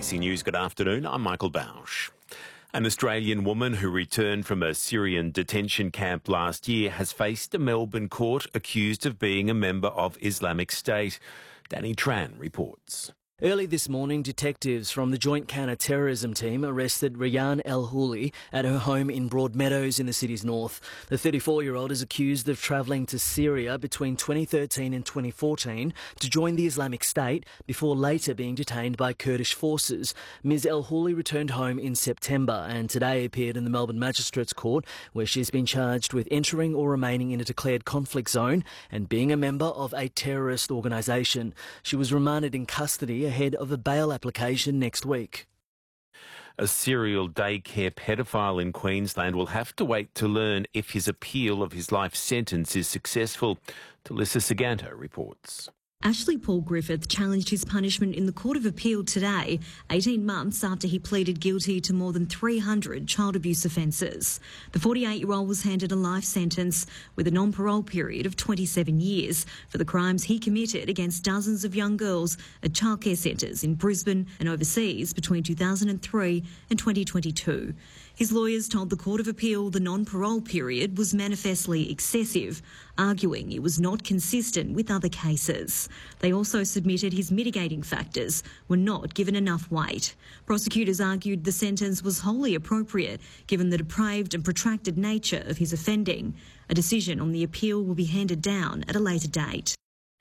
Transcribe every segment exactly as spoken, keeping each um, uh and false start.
A B C News, good afternoon. I'm Michael Bausch. An Australian woman who returned from a Syrian detention camp last year has faced a Melbourne court accused of being a member of Islamic State. Danny Tran reports. Early this morning, detectives from the Joint Counter-Terrorism Team arrested Rayyan El-Houli at her home in Broadmeadows in the city's north. The thirty-four-year-old is accused of travelling to Syria between twenty thirteen and twenty fourteen to join the Islamic State before later being detained by Kurdish forces. Miz El-Houli returned home in September and today appeared in the Melbourne Magistrates Court, where she's been charged with entering or remaining in a declared conflict zone and being a member of a terrorist organisation. She was remanded in custody ahead of a bail application next week. A serial daycare pedophile in Queensland will have to wait to learn if his appeal of his life sentence is successful. Talissa Saganto reports. Ashley Paul Griffith challenged his punishment in the Court of Appeal today, eighteen months after he pleaded guilty to more than three hundred child abuse offences. The forty-eight-year-old was handed a life sentence with a non-parole period of twenty-seven years for the crimes he committed against dozens of young girls at childcare centres in Brisbane and overseas between two thousand three and twenty twenty-two. His lawyers told the Court of Appeal the non-parole period was manifestly excessive, arguing it was not consistent with other cases. They also submitted his mitigating factors were not given enough weight. Prosecutors argued the sentence was wholly appropriate given the depraved and protracted nature of his offending. A decision on the appeal will be handed down at a later date.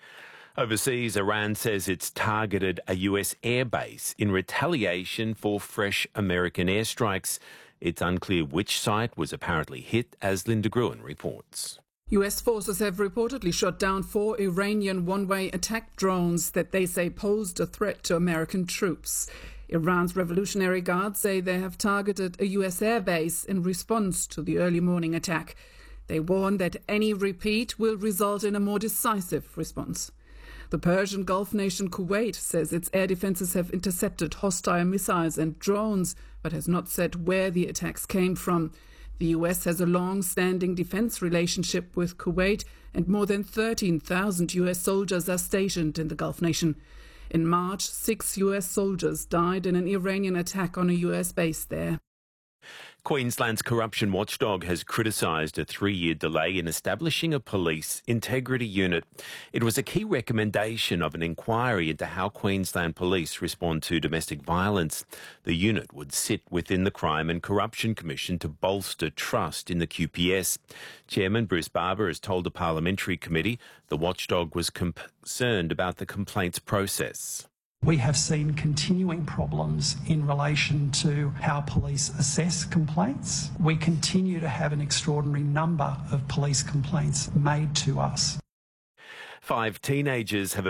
Overseas, Iran says it's targeted a U S airbase in retaliation for fresh American airstrikes. It's unclear which site was apparently hit, as Linda Gruen reports. U S forces have reportedly shot down four Iranian one-way attack drones that they say posed a threat to American troops. Iran's Revolutionary Guard say they have targeted a U S airbase in response to the early morning attack. They warn that any repeat will result in a more decisive response. The Persian Gulf nation Kuwait says its air defences have intercepted hostile missiles and drones, but has not said where the attacks came from. The U S has a long-standing defence relationship with Kuwait, and more than thirteen thousand U S soldiers are stationed in the Gulf nation. In March, six U S soldiers died in an Iranian attack on a U S base there. Queensland's corruption watchdog has criticised a three-year delay in establishing a police integrity unit. It was a key recommendation of an inquiry into how Queensland police respond to domestic violence. The unit would sit within the Crime and Corruption Commission to bolster trust in the Q P S. Chairman Bruce Barber has told the parliamentary committee the watchdog was concerned about the complaints process. We have seen continuing problems in relation to how police assess complaints. We continue to have an extraordinary number of police complaints made to us. Five teenagers have